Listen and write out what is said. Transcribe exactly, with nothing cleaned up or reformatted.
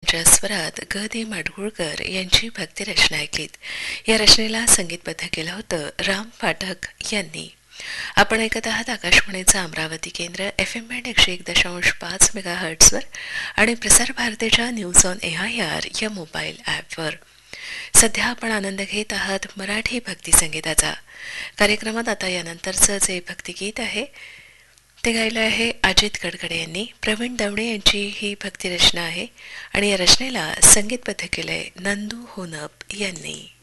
यांच्या स्वरात ग दि माडगुळकर यांची भक्तिरचना ऐकलीत. या रचनेला संगीतबद्ध केलं होतं राम पाठक यांनी. आपण ऐकत आहात आकाशवाणीचं अमरावती केंद्र एफ एम बँड एकशे एक दशांश पाच मेगा हर्ट्सवर आणि प्रसार भारतीच्या news on A I R या मोबाईल ॲपवर. सध्या आपण आनंद घेत आहात मराठी भक्ती संगीताचा. कार्यक्रमात आता यानंतरचं जे भक्तिगीत आहे ते गायलं आहे अजित कडकडे यांनी. प्रवीण दवणे यांची ही भक्तिरचना आहे आणि या रचनेला संगीतबद्ध केलंय नंदू होनप यांनी.